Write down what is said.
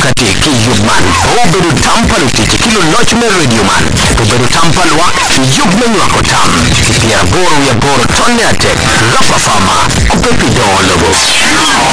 makati ki yugman obedo tampal tich kilo loch me radio man obedo tampal wa yugmen wako tam pia boro ya boro tonne atek rapa fama kupepi don logo